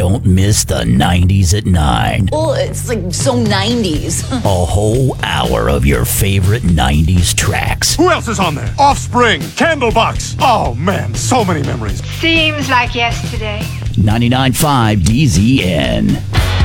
don't miss the 90s at 9. Well, it's like so 90s. A whole hour of your favorite 90s tracks. Who else is on there? Offspring, Candlebox. Oh man, so many memories. Seems like yesterday. 99.5 DZN.